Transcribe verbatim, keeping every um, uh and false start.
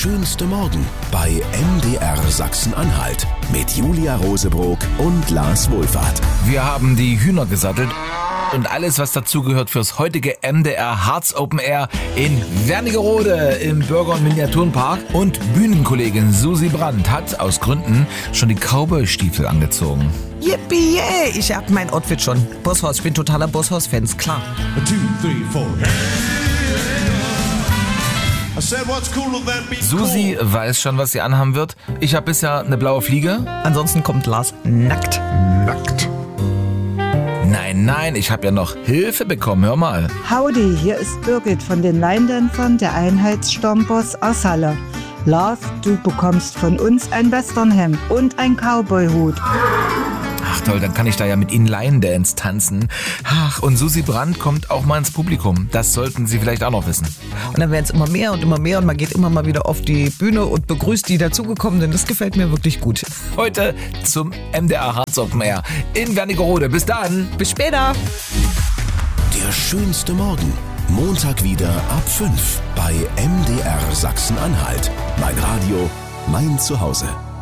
schönste Morgen bei M D R Sachsen-Anhalt mit Julia Rosebrock und Lars Wohlfahrt. Wir haben die Hühner gesattelt und alles, was dazugehört fürs heutige M D R Harz Open Air in Wernigerode im Bürger- und Miniaturenpark. Und Bühnenkollegin Susi Brandt hat aus Gründen schon die Cowboy-Stiefel angezogen. Yippie, yeah. Ich hab mein Outfit schon. Bosshaus, ich bin totaler Bosshaus-Fan, klar. Two, three, four. I said, what's cooler than being Susi cool? weiß schon, was sie anhaben wird. Ich habe bisher eine blaue Fliege. Ansonsten kommt Lars nackt. Nackt. Nein, nein, ich habe ja noch Hilfe bekommen. Hör mal. Howdy, hier ist Birgit von den Leindämpfern der Einheitsstammbus aus Halle. Lars, du bekommst von uns ein Westernhemd und ein Cowboyhut. Ach toll, dann kann ich da ja mit Ihnen Line Dance tanzen. Ach, und Susi Brandt kommt auch mal ins Publikum. Das sollten Sie vielleicht auch noch wissen. Und dann werden es immer mehr und immer mehr und man geht immer mal wieder auf die Bühne und begrüßt die dazugekommenen. Das gefällt mir wirklich gut. Heute zum M D R Harz Open Air in Wernigerode. Bis dann. Bis später. Der schönste Morgen. Montag wieder ab fünf bei M D R Sachsen-Anhalt. Mein Radio, mein Zuhause.